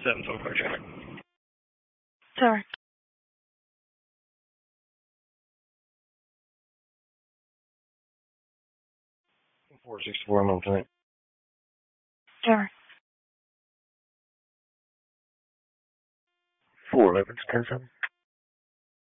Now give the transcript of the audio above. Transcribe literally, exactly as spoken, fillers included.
seven four four traffic. Sorry. four six four, I'm on tonight. Sorry. four eleven, ten seven.